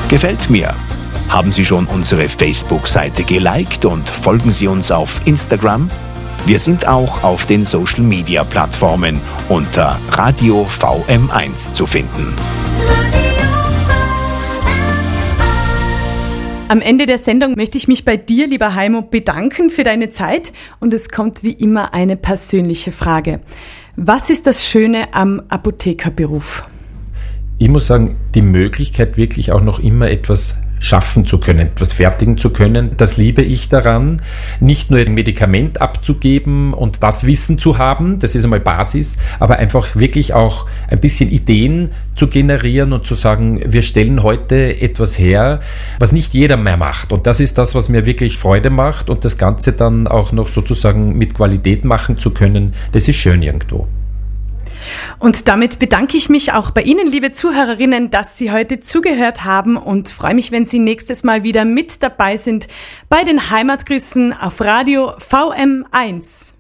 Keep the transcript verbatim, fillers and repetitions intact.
Gefällt mir. Haben Sie schon unsere Facebook-Seite geliked und folgen Sie uns auf Instagram? Wir sind auch auf den Social-Media-Plattformen unter Radio V M eins zu finden. Am Ende der Sendung möchte ich mich bei dir, lieber Heimo, bedanken für deine Zeit und es kommt wie immer eine persönliche Frage. Was ist das Schöne am Apothekerberuf? Ich muss sagen, die Möglichkeit wirklich auch noch immer etwas schaffen zu können, etwas fertigen zu können. Das liebe ich daran, nicht nur ein Medikament abzugeben und das Wissen zu haben, das ist einmal Basis, aber einfach wirklich auch ein bisschen Ideen zu generieren und zu sagen, wir stellen heute etwas her, was nicht jeder mehr macht. Und das ist das, was mir wirklich Freude macht und das Ganze dann auch noch sozusagen mit Qualität machen zu können, das ist schön irgendwo. Und damit bedanke ich mich auch bei Ihnen, liebe Zuhörerinnen, dass Sie heute zugehört haben und freue mich, wenn Sie nächstes Mal wieder mit dabei sind bei den Heimatgrüßen auf Radio V M eins.